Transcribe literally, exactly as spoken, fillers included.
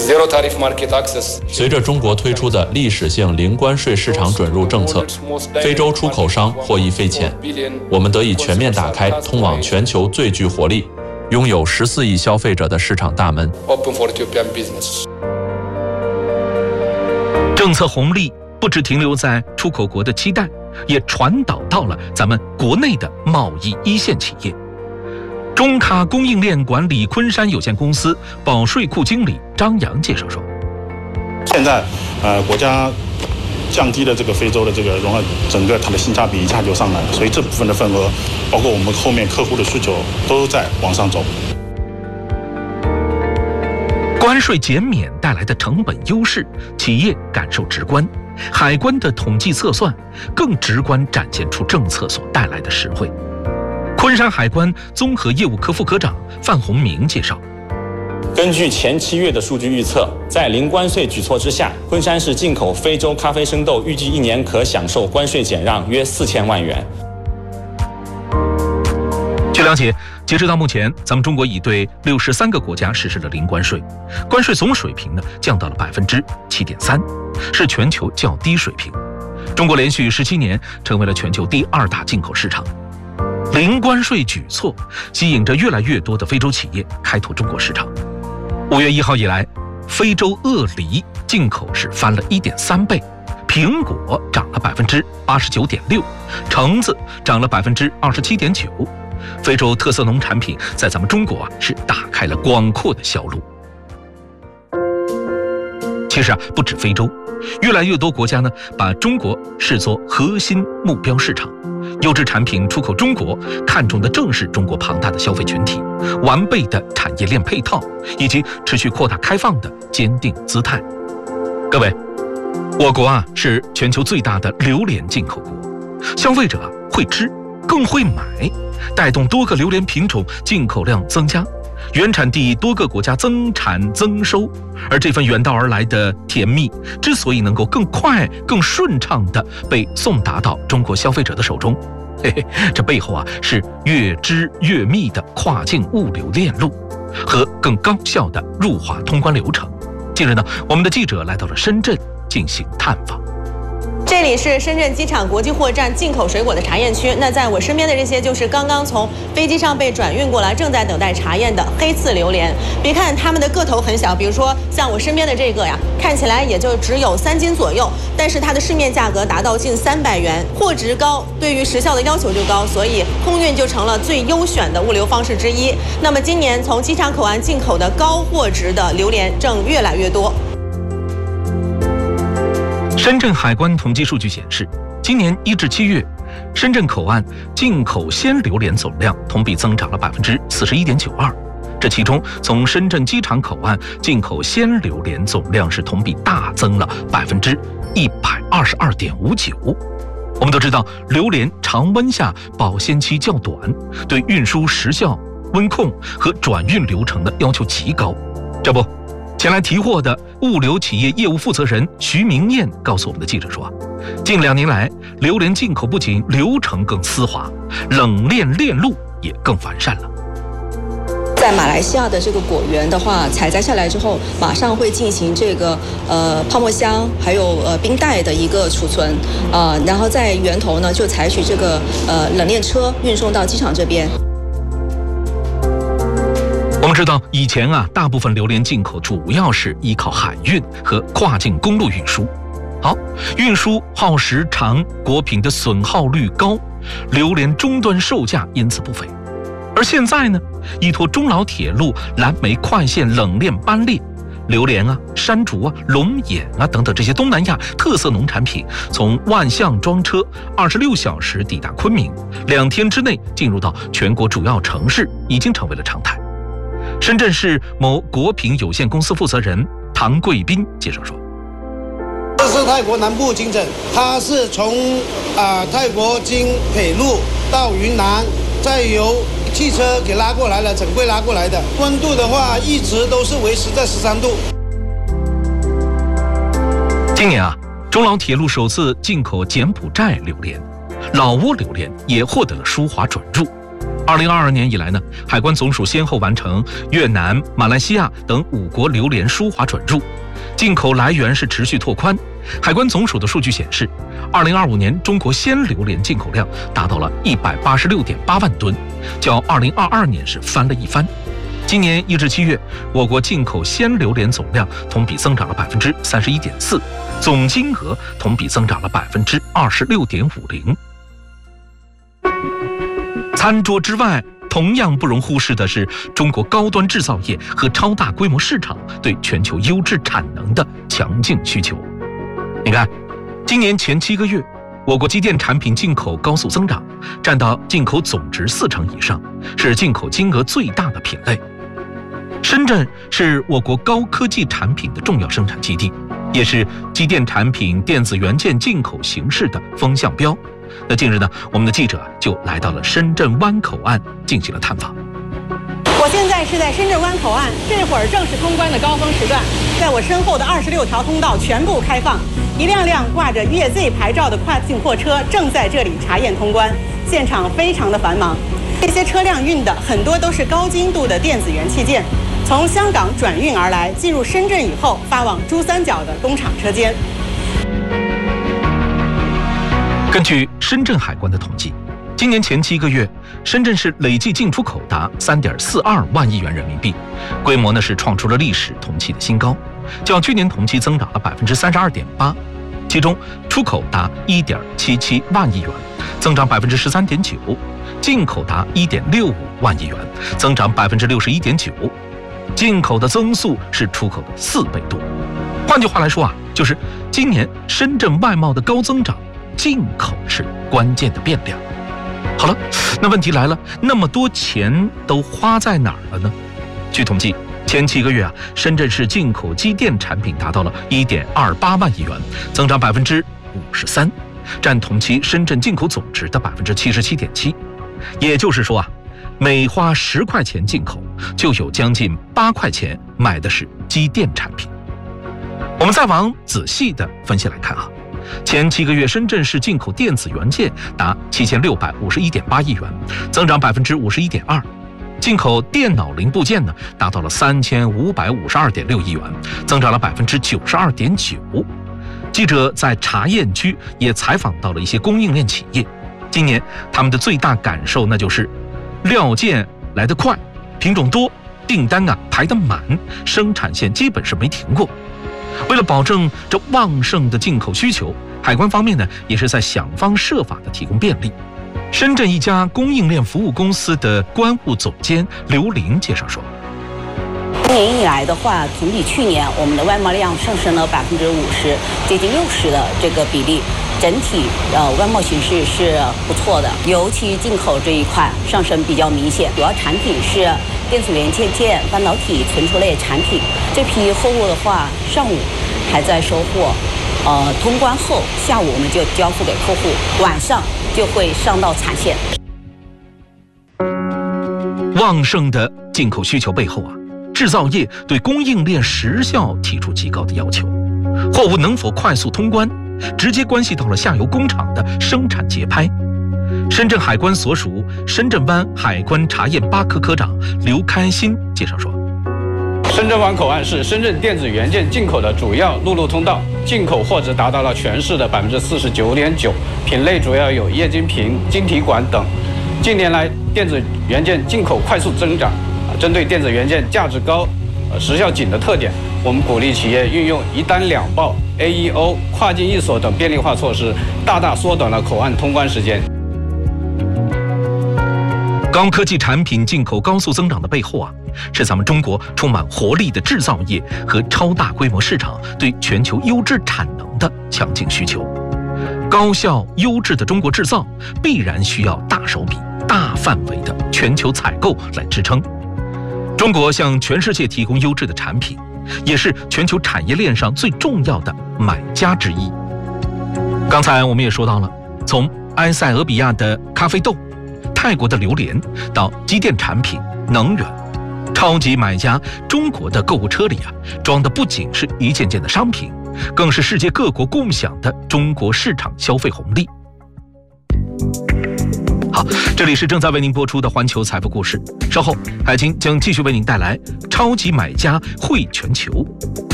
随着中国推出的历史性零关税市场准入政策，非洲出口商获益匪浅，我们得以全面打开通往全球最具活力、拥有十四亿消费者的市场大门。 政策红利不只停留在出口国的期待，也传导到了咱们国内的贸易一线企业。中卡供应链管理昆山有限公司保税库经理张扬介绍说：“ 现在，呃，国家降低了这个非洲的这个融合，整个它的性价比一下就上来了，所以这部分的份额，包括我们后面客户的需求，都在往上走。 关税减免带来的成本优势，企业感受直观；海关的统计测算更直观展现出政策所带来的实惠。”昆山海关综合业务科副科长范洪明介绍， 根据前七月的数据预测，在零关税举措之下，昆山市进口非洲咖啡生豆预计一年可享受关税减让约四千万元。 据了解，截止到目前，咱们中国已对六十三个国家实施了零关税，关税总水平呢降到了百分之七点三，是全球较低水平。中国连续十七年成为了全球第二大进口市场。零关税举措吸引着越来越多的非洲企业开拓中国市场。五月一号以来，非洲鳄梨进口是翻了一点三倍，苹果涨了百分之八十九点六，橙子涨了百分之二十七点九。非洲特色农产品在咱们中国啊是打开了广阔的销路。其实啊，不止非洲，越来越多国家呢把中国视作核心目标市场。优质产品出口中国，看重的正是中国庞大的消费群体、完备的产业链配套以及持续扩大开放的坚定姿态。各位，我国啊是全球最大的榴莲进口国，消费者啊会吃，更会买，带动多个榴莲品种进口量增加，原产地多个国家增产增收，而这份远道而来的甜蜜，之所以能够更快、更顺畅地被送达到中国消费者的手中，嘿嘿，这背后啊是越织越密的跨境物流链路和更高效的入华通关流程。近日呢，我们的记者来到了深圳进行探访。 这里是深圳机场国际货站进口水果的查验区。那在我身边的这些就是刚刚从飞机上被转运过来，正在等待查验的黑刺榴莲。别看它们的个头很小，比如说像我身边的这个呀，看起来也就只有三斤左右，但是它的市面价格达到近三百元，货值高，对于时效的要求就高，所以空运就成了最优选的物流方式之一。那么今年从机场口岸进口的高货值的榴莲正越来越多。 深圳海关统计数据显示，今年一至七月，深圳口岸进口鲜榴莲总量同比增长了百分之四十一点九二。这其中，从深圳机场口岸进口鲜榴莲总量是同比大增了百分之一百二十二点五九。我们都知道，榴莲常温下保鲜期较短，对运输时效、温控和转运流程的要求极高。这不，前来提货的物流企业业务负责人徐明艳告诉我们的记者说，近两年来，榴莲进口不仅流程更丝滑，冷链链路也更完善了。 在马来西亚的这个果园的话，采摘下来之后，马上会进行这个呃泡沫箱，还有呃冰袋的一个储存，啊、呃，然后在源头呢就采取这个呃冷链车运送到机场这边。 我们知道，以前啊，大部分榴莲进口主要是依靠海运和跨境公路运输。好，运输耗时长，果品的损耗率高，榴莲终端售价因此不菲。而现在呢，依托中老铁路蓝莓快线冷链班列，榴莲啊、山竹啊、龙眼啊等等这些东南亚特色农产品，从万象装车二十六小时抵达昆明，两天之内进入到全国主要城市，已经成为了常态。深圳市某果品有限公司负责人唐贵斌介绍说， 这是泰国南部经整，它是从啊、呃、泰国经北路到云南，再由汽车给拉过来了，整柜拉过来的。温度的话，一直都是维持在十三度。 今年啊，中老铁路首次进口柬埔寨榴莲，老挝榴莲也获得了舒华准入。 二零二二年以来呢，海关总署先后完成越南、马来西亚等五国榴莲输华准入，进口来源是持续拓宽。海关总署的数据显示，二零二五年中国鲜榴莲进口量达到了一百八十六点八万吨，较二零二二年是翻了一番。今年一至七月，我国进口鲜榴莲总量同比增长了百分之三十一点四，总金额同比增长了百分之二十六点五零。餐桌之外，同样不容忽视的是中国高端制造业和超大规模市场对全球优质产能的强劲需求。你看，今年前七个月，我国机电产品进口高速增长，占到进口总值四成以上，是进口金额最大的品类。深圳是我国高科技产品的重要生产基地，也是机电产品电子元件进口形势的风向标。那近日呢，我们的记者就来到了深圳湾口岸进行了探访。 我现在是在深圳湾口岸，这会儿正是通关的高峰时段，在我身后的二十六条通道全部开放，一辆辆挂着粤 Z 牌照的跨境货车正在这里查验通关，现场非常的繁忙。这些车辆运的很多都是高精度的电子元器件，从香港转运而来，进入深圳以后发往珠三角的工厂车间。 根据深圳海关的统计，今年前七个月，深圳市累计进出口达三点四二万亿元人民币，规模呢是创出了历史同期的新高，较去年同期增长了百分之三十二点八。其中出口达一点七七万亿元，增长百分之十三点九；进口达一点六五万亿元，增长百分之六十一点九。进口的增速是出口的四倍多。换句话来说啊，就是今年深圳外贸的高增长，进口是关键的变量。好了，那问题来了，那么多钱都花在哪儿了呢？据统计，前七个月啊，深圳市进口机电产品达到了一点二八万亿元，增长百分之五十三，占同期深圳进口总值的百分之七十七点七。也就是说啊，每花十块钱进口，就有将近八块钱买的是机电产品。我们再往仔细的分析来看啊，前七个月深圳市进口电子元件达七千六百五十一点八亿元，增长百分之五十一点二。进口电脑零部件呢，达到了三千五百五十二点六亿元，增长了百分之九十二点九。记者在查验区也采访到了一些供应链企业，今年他们的最大感受那就是料件来得快，品种多，订单啊排得满，生产线基本是没停过。为了保证这旺盛的进口需求，海关方面呢也是在想方设法的提供便利。深圳一家供应链服务公司的关务总监刘玲介绍说， 今年以来的话，总比去年我们的外贸量上升了百分之五十，接近六十的这个比例，整体呃外贸形势是不错的，尤其进口这一块上升比较明显。主要产品是电子元件件、半导体、存储类产品。这批货物的话，上午还在收货，呃，通关后下午我们就交付给客户，晚上就会上到产线。 旺盛的进口需求背后啊，制造业对供应链时效提出极高的要求，货物能否快速通关，直接关系到了下游工厂的生产节拍。深圳海关所属深圳湾海关查验八科科长刘开新介绍说， 深圳湾口岸是深圳电子元件进口的主要陆路通道，进口货值达到了全市的百分之四十九点九，品类主要有液晶屏、晶体管等。近年来，电子元件进口快速增长，针对电子元件价值高、呃时效紧的特点，我们鼓励企业运用一单两报、A E O、跨境一锁等便利化措施，大大缩短了口岸通关时间。 高科技产品进口高速增长的背后啊，是咱们中国充满活力的制造业和超大规模市场对全球优质产能的强劲需求。高效优质的中国制造必然需要大手笔、大范围的全球采购来支撑。中国向全世界提供优质的产品，也是全球产业链上最重要的买家之一。刚才我们也说到了，从埃塞俄比亚的咖啡豆、泰国的榴莲到机电产品、能源，超级买家中国的购物车里啊，装的不仅是一件件的商品，更是世界各国共享的中国市场消费红利。 好，这里是正在为您播出的环球财富故事，稍后海清将继续为您带来超级买家会全球。